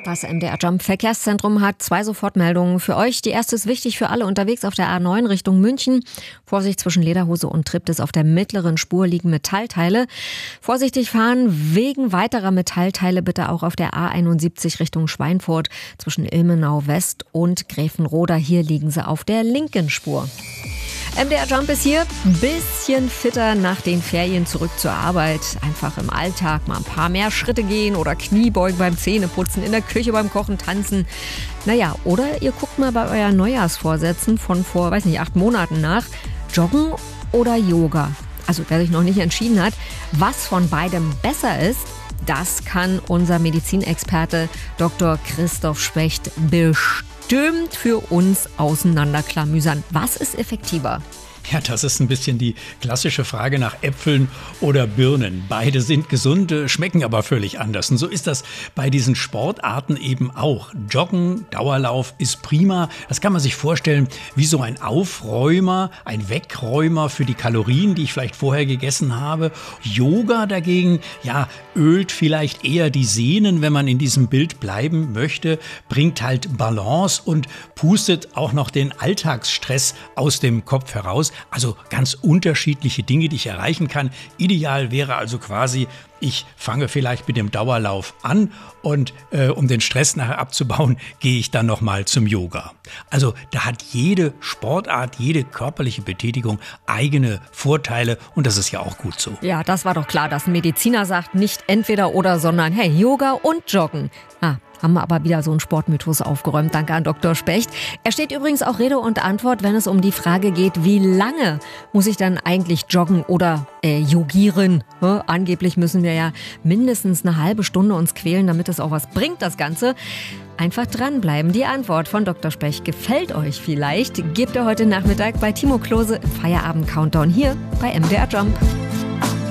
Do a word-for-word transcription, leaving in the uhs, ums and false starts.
Das M D R Jump Verkehrszentrum hat zwei Sofortmeldungen für euch. Die erste ist wichtig für alle unterwegs auf der A neun Richtung München. Vorsicht zwischen Lederhose und Triptis, auf der mittleren Spur liegen Metallteile. Vorsichtig fahren wegen weiterer Metallteile bitte auch auf der A einundsiebzig Richtung Schweinfurt zwischen Ilmenau West und Gräfenroda. Hier liegen sie auf der linken Spur. M D R Jump ist hier, ein bisschen fitter nach den Ferien zurück zur Arbeit. Einfach im Alltag mal ein paar mehr Schritte gehen oder Kniebeugen beim Zähneputzen, in der Küche beim Kochen, tanzen. Naja, oder ihr guckt mal bei euren Neujahrsvorsätzen von vor, weiß nicht, acht Monaten nach. Joggen oder Yoga? Also wer sich noch nicht entschieden hat, was von beidem besser ist, das kann unser Medizinexperte Doktor Christoph Specht bestimmt für uns auseinanderklamüsern. Was ist effektiver? Ja, das ist ein bisschen die klassische Frage nach Äpfeln oder Birnen. Beide sind gesund, schmecken aber völlig anders. Und so ist das bei diesen Sportarten eben auch. Joggen, Dauerlauf ist prima. Das kann man sich vorstellen wie so ein Aufräumer, ein Wegräumer für die Kalorien, die ich vielleicht vorher gegessen habe. Yoga dagegen, ja, ölt vielleicht eher die Sehnen, wenn man in diesem Bild bleiben möchte, bringt halt Balance und pustet auch noch den Alltagsstress aus dem Kopf heraus. Also ganz unterschiedliche Dinge, die ich erreichen kann. Ideal wäre also quasi, ich fange vielleicht mit dem Dauerlauf an und äh, um den Stress nachher abzubauen, gehe ich dann nochmal zum Yoga. Also da hat jede Sportart, jede körperliche Betätigung eigene Vorteile und das ist ja auch gut so. Ja, das war doch klar, dass ein Mediziner sagt, nicht entweder oder, sondern hey, Yoga und Joggen. Ah, haben wir aber wieder so einen Sportmythos aufgeräumt. Danke an Doktor Specht. Er steht übrigens auch Rede und Antwort, wenn es um die Frage geht, wie lange muss ich dann eigentlich joggen oder äh, yogieren? Ne? Angeblich müssen wir ja mindestens eine halbe Stunde uns quälen, damit es auch was bringt, das Ganze. Einfach dranbleiben. Die Antwort von Doktor Specht gefällt euch vielleicht. Gebt ihr heute Nachmittag bei Timo Klose im Feierabend-Countdown hier bei M D R Jump.